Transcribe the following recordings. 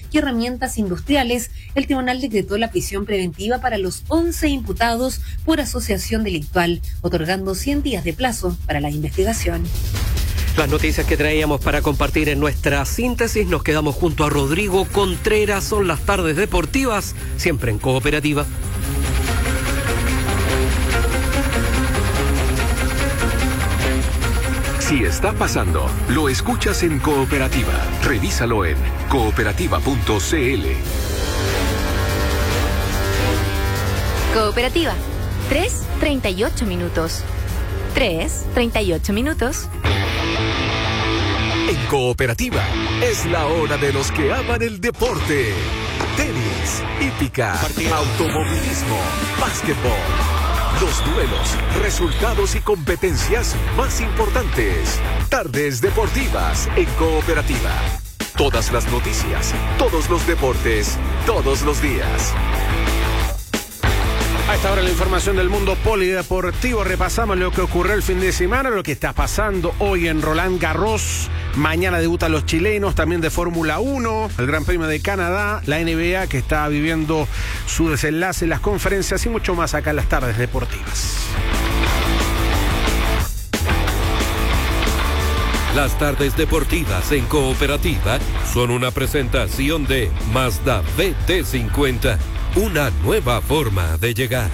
y herramientas industriales, el tribunal decretó la prisión preventiva para los 11 imputados por asociación delictual, otorgando 100 días de plazo para la investigación. Las noticias que traíamos para compartir en nuestra síntesis, nos quedamos junto a Rodrigo Contreras. Son las tardes deportivas, siempre en Cooperativa. Si está pasando, lo escuchas en Cooperativa. Revísalo en cooperativa.cl. Cooperativa, 3:38 minutos. 3:38 minutos. En Cooperativa, es la hora de los que aman el deporte. Tenis, hípica, automovilismo, básquetbol. Los duelos, resultados y competencias más importantes. Tardes deportivas en Cooperativa. Todas las noticias, todos los deportes, todos los días. A esta hora la información del mundo polideportivo. Repasamos lo que ocurrió el fin de semana, lo que está pasando hoy en Roland Garros. Mañana debutan los chilenos, también de Fórmula 1, el Gran Premio de Canadá, la NBA que está viviendo su desenlace, las conferencias y mucho más acá en las tardes deportivas. Las tardes deportivas en Cooperativa son una presentación de Mazda BT50. Una nueva forma de llegar.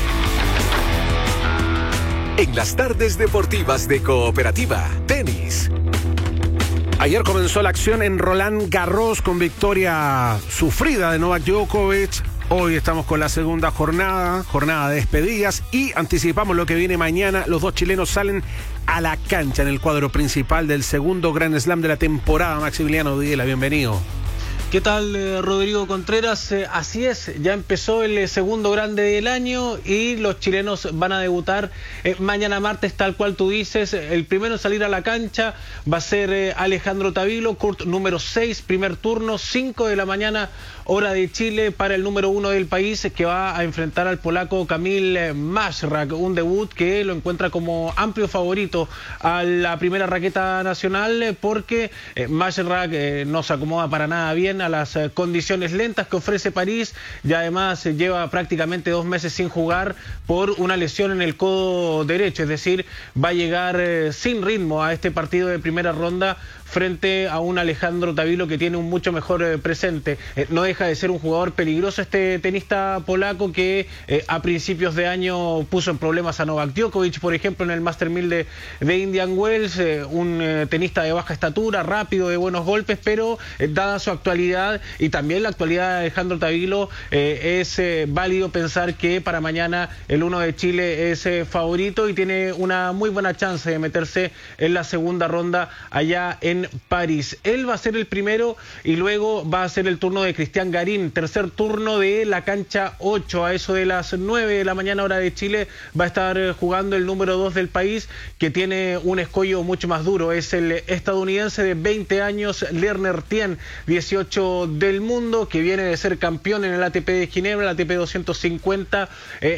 En las tardes deportivas de Cooperativa, tenis. Ayer comenzó la acción en Roland Garros con victoria sufrida de Novak Djokovic. Hoy estamos con la segunda jornada de despedidas y anticipamos lo que viene mañana. Los dos chilenos salen a la cancha en el cuadro principal del segundo Grand Slam de la temporada. Maximiliano Videla, bienvenido. ¿Qué tal, Rodrigo Contreras? Así es, ya empezó el segundo grande del año y los chilenos van a debutar mañana martes, tal cual tú dices. El primero en salir a la cancha va a ser Alejandro Tavilo, court número 6, primer turno, 5 de la mañana, hora de Chile, para el número 1 del país, que va a enfrentar al polaco Kamil Maszrak, un debut que lo encuentra como amplio favorito a la primera raqueta nacional, porque Maszrak no se acomoda para nada bien a las condiciones lentas que ofrece París, y además lleva prácticamente 2 meses sin jugar por una lesión en el codo derecho, es decir, va a llegar sin ritmo a este partido de primera ronda frente a un Alejandro Tavilo que tiene un mucho mejor presente. No deja de ser un jugador peligroso este tenista polaco que a principios de año puso en problemas a Novak Djokovic, por ejemplo, en el Master 1000 de Indian Wells, un tenista de baja estatura, rápido, de buenos golpes, pero dada su actualidad y también la actualidad de Alejandro Tavilo, es válido pensar que para mañana el 1 de Chile es favorito y tiene una muy buena chance de meterse en la segunda ronda allá en París. Él va a ser el primero y luego va a ser el turno de Cristian Garín, tercer turno de la cancha 8, a eso de las 9 de la mañana hora de Chile va a estar jugando el número 2 del país, que tiene un escollo mucho más duro, es el estadounidense de 20 años, Lerner Tien, 18 del mundo, que viene de ser campeón en el ATP de Ginebra, el ATP 250,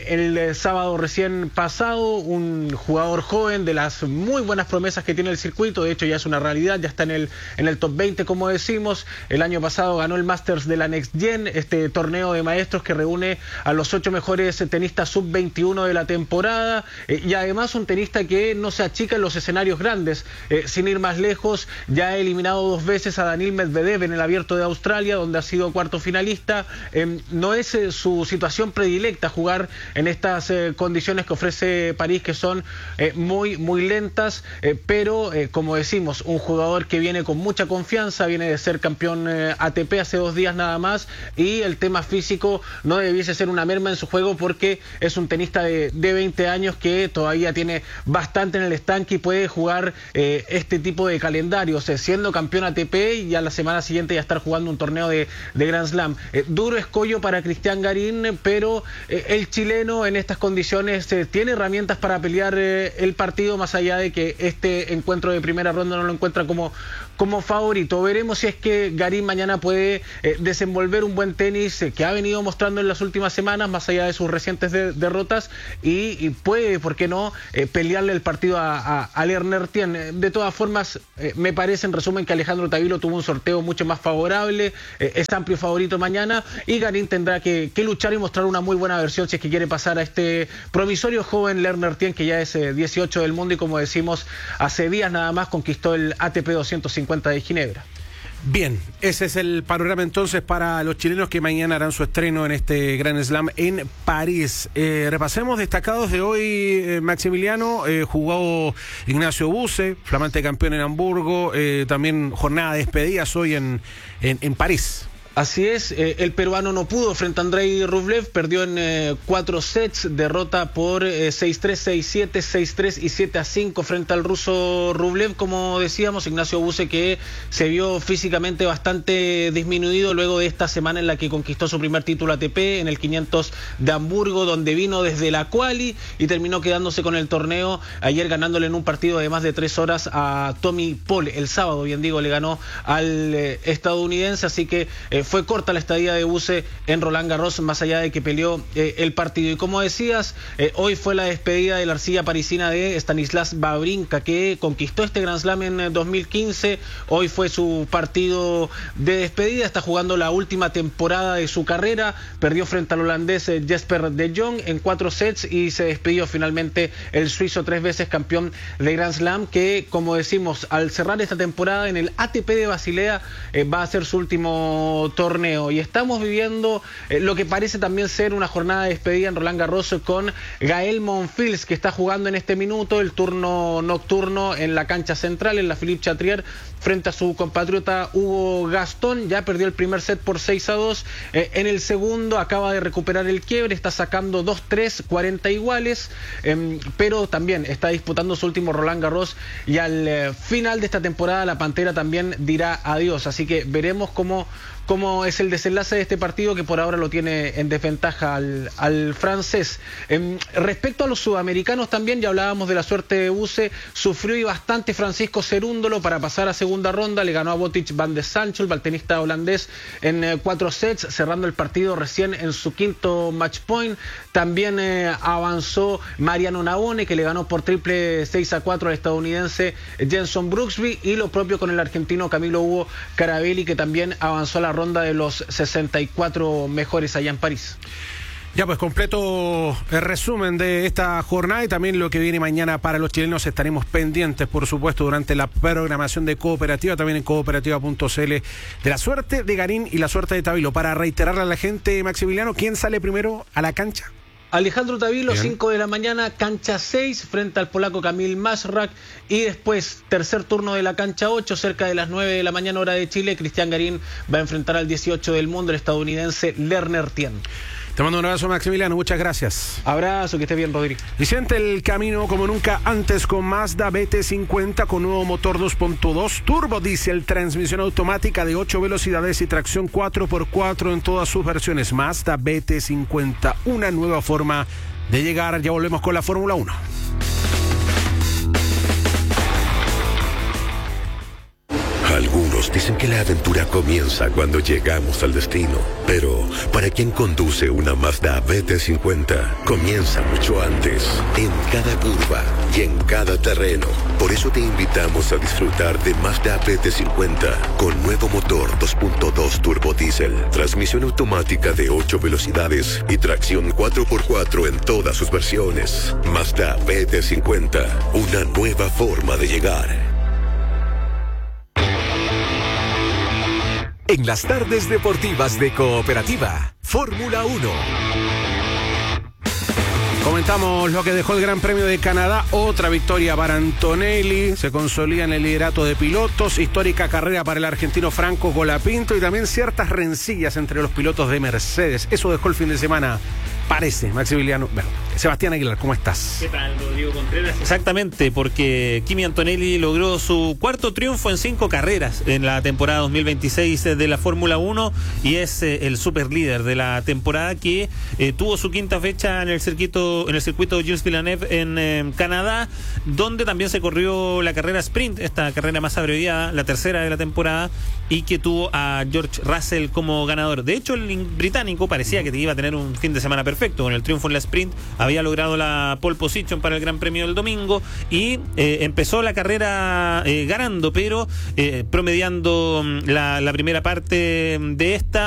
el sábado recién pasado, un jugador joven de las muy buenas promesas que tiene el circuito, de hecho ya es una realidad, ya está en el top 20, como decimos. El año pasado ganó el Masters de la Next Gen, este torneo de maestros que reúne a los 8 mejores tenistas sub-21 de la temporada, y además un tenista que no se achica en los escenarios grandes, sin ir más lejos, ya ha eliminado 2 veces a Daniil Medvedev en el Abierto de Australia, donde ha sido cuarto finalista. No es su situación predilecta jugar en estas condiciones que ofrece París, que son muy, muy lentas, pero como decimos, un jugador que viene con mucha confianza, viene de ser campeón ATP hace 2 días nada más, y el tema físico no debiese ser una merma en su juego, porque es un tenista de 20 años que todavía tiene bastante en el estanque y puede jugar este tipo de calendarios, siendo campeón ATP y a la semana siguiente ya estar jugando un torneo de Grand Slam. Duro escollo para Cristian Garín, pero el chileno en estas condiciones tiene herramientas para pelear el partido, más allá de que este encuentro de primera ronda no lo encuentra como como favorito. Veremos si es que Garín mañana puede desenvolver un buen tenis que ha venido mostrando en las últimas semanas, más allá de sus recientes derrotas, y puede, ¿por qué no?, pelearle el partido a Lerner Tien. De todas formas, me parece, en resumen, que Alejandro Tavilo tuvo un sorteo mucho más favorable, es amplio favorito mañana, y Garín tendrá que luchar y mostrar una muy buena versión si es que quiere pasar a este promisorio joven Lerner Tien, que ya es 18 del mundo y, como decimos, hace días nada más conquistó el ATP 250 de Ginebra. Bien, ese es el panorama entonces para los chilenos que mañana harán su estreno en este Grand Slam en París. Repasemos destacados de hoy, Maximiliano. Jugó Ignacio Buse, flamante campeón en Hamburgo. También jornada de despedidas hoy en París. Así es, el peruano no pudo frente a Andrei Rublev, perdió en 4 sets, derrota por 6-3, 6-7, 6-3 y 7-5 frente al ruso Rublev. Como decíamos, Ignacio Buse, que se vio físicamente bastante disminuido luego de esta semana en la que conquistó su primer título ATP en el 500 de Hamburgo, donde vino desde la quali y terminó quedándose con el torneo, ayer ganándole en un partido de más de 3 horas a Tommy Paul. El sábado, bien digo, le ganó al estadounidense, así que fue corta la estadía de Buse en Roland Garros, más allá de que peleó el partido. Y como decías, hoy fue la despedida de la arcilla parisina de Stanislas Wawrinka, que conquistó este Grand Slam en 2015. Hoy fue su partido de despedida, está jugando la última temporada de su carrera, perdió frente al holandés Jesper de Jong en 4 sets y se despidió finalmente el suizo 3 veces campeón de Grand Slam, que, como decimos, al cerrar esta temporada en el ATP de Basilea va a ser su último torneo. Y estamos viviendo lo que parece también ser una jornada de despedida en Roland Garros con Gael Monfils, que está jugando en este minuto el turno nocturno en la cancha central, en la Philippe Chatrier, frente a su compatriota Hugo Gastón. Ya perdió el primer set por 6-2, en el segundo acaba de recuperar el quiebre, está sacando 2-3, 40 iguales, pero también está disputando su último Roland Garros, y al final de esta temporada la Pantera también dirá adiós, así que veremos cómo es el desenlace de este partido, que por ahora lo tiene en desventaja al francés. Respecto a los sudamericanos también, ya hablábamos de la suerte de Buse, sufrió y bastante Francisco Cerúndolo para pasar a segunda ronda, le ganó a Botic van de Sancho, el tenista holandés, en 4 sets, cerrando el partido recién en su quinto match point. También avanzó Mariano Navone, que le ganó por triple 6-4 al estadounidense Jenson Brooksby, y lo propio con el argentino Camilo Hugo Carabelli, que también avanzó a la ronda de los 64 mejores allá en París. Ya, pues completo el resumen de esta jornada y también lo que viene mañana para los chilenos. Estaremos pendientes, por supuesto, durante la programación de Cooperativa, también en cooperativa.cl, de la suerte de Garín y la suerte de Tavilo. Para reiterarle a la gente, Maximiliano, ¿quién sale primero a la cancha? Alejandro Tavilo, 5 de la mañana, cancha 6, frente al polaco Kamil Masrak, y después, tercer turno de la cancha 8, cerca de las 9 de la mañana, hora de Chile, Cristian Garín va a enfrentar al 18 del mundo, el estadounidense Lerner Tien. Te mando un abrazo, Maximiliano, muchas gracias. Abrazo, que esté bien, Rodrigo. Y siente el camino como nunca antes con Mazda BT50 con nuevo motor 2.2 turbo diésel, transmisión automática de 8 velocidades y tracción 4x4 en todas sus versiones. Mazda BT50, una nueva forma de llegar. Ya volvemos con la Fórmula 1. Algunos dicen que la aventura comienza cuando llegamos al destino, pero para quien conduce una Mazda BT50, comienza mucho antes, en cada curva y en cada terreno. Por eso te invitamos a disfrutar de Mazda BT50 con nuevo motor 2.2 turbo diésel, transmisión automática de 8 velocidades y tracción 4x4 en todas sus versiones. Mazda BT50, una nueva forma de llegar. En las tardes deportivas de Cooperativa, Fórmula 1. Comentamos lo que dejó el Gran Premio de Canadá, otra victoria para Antonelli, se consolida en el liderato de pilotos, histórica carrera para el argentino Franco Colapinto y también ciertas rencillas entre los pilotos de Mercedes. Eso dejó el fin de semana, parece, Maximiliano. Bueno, Sebastián Aguilar, ¿cómo estás? ¿Qué tal, Rodrigo Contreras? Exactamente, porque Kimi Antonelli logró su cuarto triunfo en 5 carreras en la temporada 2026 de la Fórmula 1 y es el super líder de la temporada que tuvo su quinta fecha en el circuito Gilles Villeneuve en Canadá, donde también se corrió la carrera sprint, esta carrera más abreviada, la tercera de la temporada, y que tuvo a George Russell como ganador. De hecho, el británico parecía que iba a tener un fin de semana perfecto. Con el triunfo en la sprint había logrado la pole position para el Gran Premio del domingo y empezó la carrera ganando, pero promediando la primera parte de esta